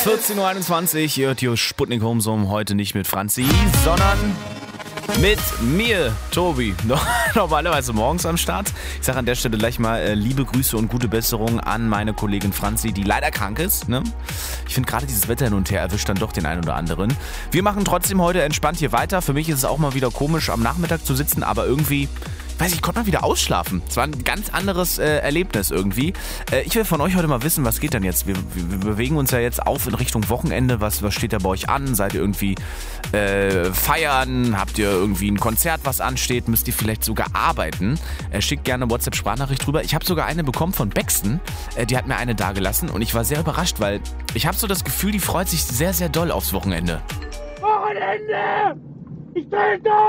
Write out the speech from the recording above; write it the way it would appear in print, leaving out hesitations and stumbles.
14.21 Uhr, ihr hört hier Sputnik Homesum, heute nicht mit Franzi, sondern mit mir, Tobi. Normalerweise morgens am Start. Ich sage an der Stelle gleich mal liebe Grüße und gute Besserung an meine Kollegin Franzi, die leider krank ist. Ne? Ich finde gerade dieses Wetter hin und her erwischt dann doch den einen oder anderen. Wir machen trotzdem heute entspannt hier weiter. Für mich ist es auch mal wieder komisch, am Nachmittag zu sitzen, aber irgendwie... ich konnte mal wieder ausschlafen. Es war ein ganz anderes Erlebnis irgendwie. Ich will von euch heute mal wissen, was geht denn jetzt? Wir bewegen uns ja jetzt auf in Richtung Wochenende. Was steht da bei euch an? Seid ihr irgendwie feiern? Habt ihr irgendwie ein Konzert, was ansteht? Müsst ihr vielleicht sogar arbeiten? Schickt gerne eine WhatsApp-Sprachnachricht rüber. Ich habe sogar eine bekommen von Baxton. Die hat mir eine dagelassen und ich war sehr überrascht, weil ich habe so das Gefühl, die freut sich sehr, sehr doll aufs Wochenende. Wochenende! Ich drehe durch!